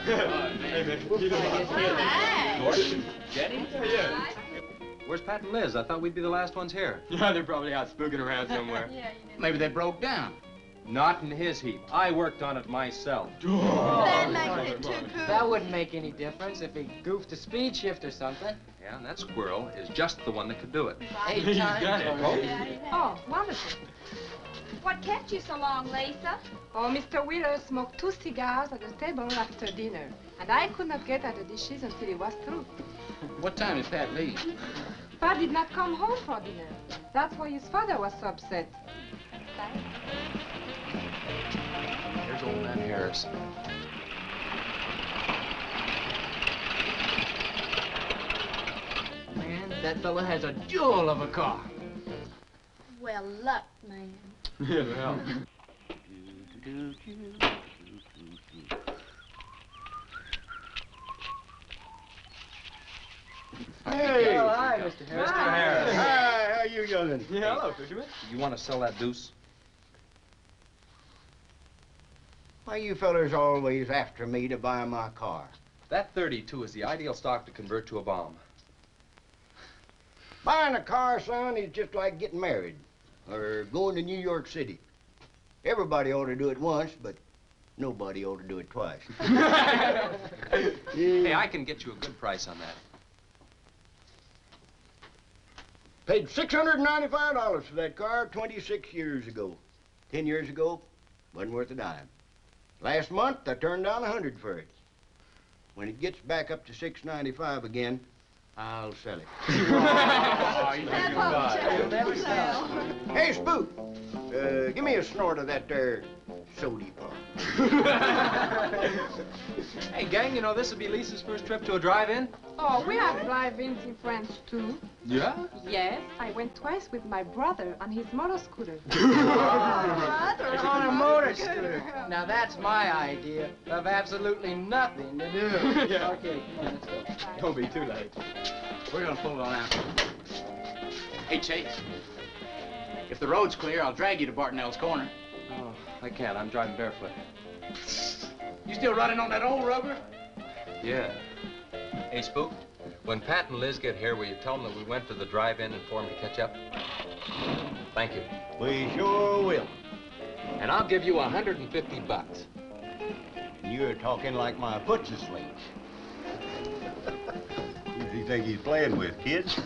Hey, man. Gordon? Jenny? Yeah. Where's Pat and Liz? I thought we'd be the last ones here. Yeah, they're probably out spooking around somewhere. Maybe they broke down. Not in his heap. I worked on it myself. That makes it too cool. That wouldn't make any difference if he goofed a speed shift or something. Yeah, and that squirrel is just the one that could do it. 8 times already. Oh, wonderful. What kept you so long, Lisa? Oh, Mr. Wheeler smoked 2 cigars at the table after dinner, and I could not get at the dishes until he was through. What time did Pat leave? Pat did not come home for dinner. That's why his father was so upset. Here's old man Harris. Man, that fella has a jewel of a car. Well, luck, man. Yeah, well. Hey! Oh, hi, Mr. Harris. Mr. Harris. Hi, how you youngin'? Yeah, hello, fisherman. You want to sell that deuce? Why you fellers always after me to buy my car? That 32 is the ideal stock to convert to a bomb. Buying a car, son, is just like getting married or going to New York City. Everybody ought to do it once, but nobody ought to do it twice. Hey, I can get you a good price on that. Paid $695 for that car 26 years ago. 10 years ago, wasn't worth a dime. Last month, I turned down 100 for it. When it gets back up to $695 again, I'll sell it. Oh, you That won't never sell. Hey, Spook, give me a snort of that there sody pop. Hey, gang, you know this will be Lisa's first trip to a drive-in? Oh, we have drive-ins in France, too. Yeah? Yes, I went twice with my brother on his motor scooter. On a motor scooter. Now that's my idea of absolutely nothing to do. Yeah. Okay, come on, let's go. Don't be too late. We're gonna pull on out. Hey, Chase. If the road's clear, I'll drag you to Bartonell's corner. Oh, I can't. I'm driving barefoot. You still running on that old rubber? Yeah. Hey, Spook, when Pat and Liz get here, will you tell them that we went to the drive-in and for them to catch up? Thank you. We sure will. And I'll give you $150. You're talking like my putz sling. Who does he think he's playing with, kids?